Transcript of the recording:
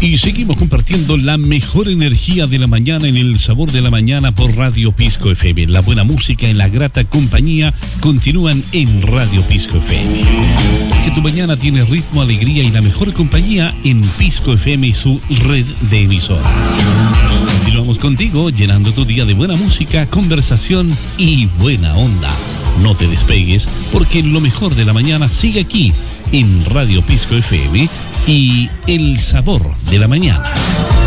Y seguimos compartiendo la mejor energía de la mañana en el sabor de la mañana por Radio Pisco FM. La buena música y la grata compañía continúan en Radio Pisco FM. Que tu mañana tiene ritmo, alegría y la mejor compañía en Pisco FM y su red de emisoras. Continuamos contigo llenando tu día de buena música, conversación y buena onda. No te despegues porque lo mejor de la mañana sigue aquí en Radio Pisco FM y el sabor de la mañana.